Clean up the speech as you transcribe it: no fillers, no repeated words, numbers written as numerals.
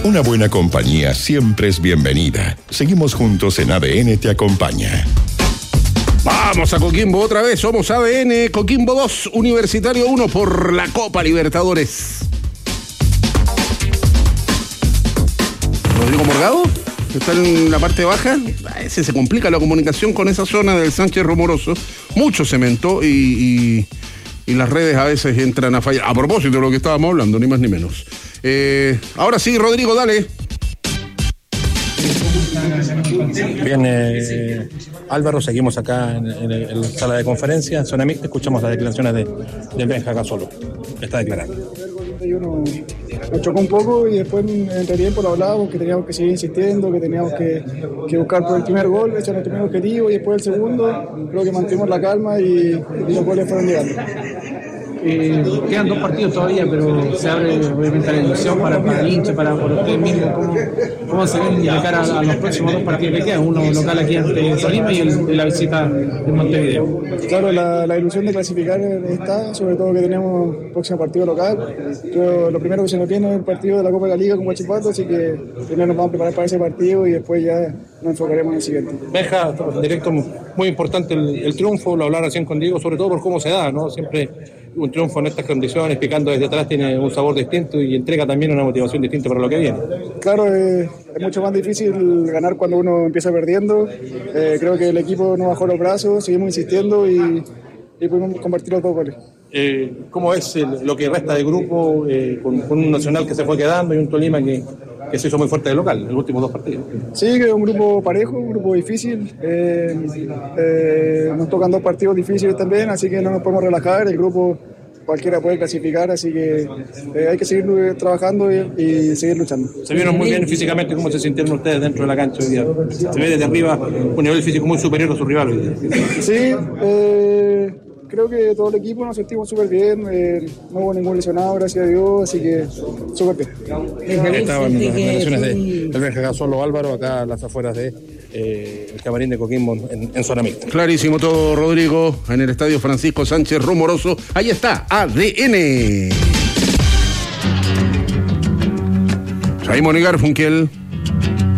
Una buena compañía siempre es bienvenida. Seguimos juntos en ADN Te Acompaña. Vamos a Coquimbo otra vez, somos ADN, Coquimbo 2, Universitario 1 por la Copa Libertadores. Rodrigo Morgado, que está en la parte baja, se complica la comunicación con esa zona del Sánchez Rumoroso. Mucho cemento y las redes a veces entran a fallar. A propósito de lo que estábamos hablando, ni más ni menos. Ahora sí, Rodrigo, dale. Bien, Álvaro, seguimos acá en la sala de conferencia, en zona mixta, escuchamos las declaraciones del Benja Gasolo. Está declarando. Nos chocó un poco y después entre tiempo lo hablábamos, que teníamos que seguir insistiendo, que teníamos que buscar por el primer gol, ese era nuestro primer objetivo, y después el segundo, creo que mantuvimos la calma y los goles fueron llegando. Quedan 2 partidos todavía, pero se abre obviamente la ilusión para el hincha, para ustedes mismos, cómo se ven de cara a los próximos 2 partidos que quedan, uno local aquí ante Solima y la visita en Montevideo. Claro, la ilusión de clasificar está, sobre todo que tenemos el próximo partido local. Pero lo primero que se nos viene es el partido de la Copa de la Liga con Huachipato, así que primero nos vamos a preparar para ese partido y después ya nos enfocaremos en el siguiente. Benja, directo, muy importante el triunfo, lo hablaba recién con Diego, sobre todo por cómo se da, ¿no? Siempre un triunfo en estas condiciones, picando desde atrás, tiene un sabor distinto y entrega también una motivación distinta para lo que viene. Claro, es mucho más difícil ganar cuando uno empieza perdiendo. Creo que el equipo no bajó los brazos, seguimos insistiendo y pudimos convertir los 2 goles. ¿Cómo es lo que resta de grupo con un Nacional que se fue quedando y un Tolima que se hizo muy fuerte de local en los últimos 2 partidos? Sí, que es un grupo parejo, un grupo difícil. Nos tocan 2 partidos difíciles también, así que no nos podemos relajar. El grupo cualquiera puede clasificar, así que hay que seguir trabajando y seguir luchando. Se vieron muy bien físicamente. ¿Cómo se sintieron ustedes dentro de la cancha hoy día? Se ve desde arriba un nivel físico muy superior a su rival hoy día. Sí, creo que todo el equipo nos sentimos súper bien, no hubo ningún lesionado, gracias a Dios, así que súper bien. Estaban las declaraciones del Benja Gasolo, Álvaro, acá a las afueras de el camarín de Coquimbo en zona mixta. Clarísimo todo, Rodrigo, en el estadio Francisco Sánchez Rumoroso. Ahí está, ADN. Raymond y Garfunkel.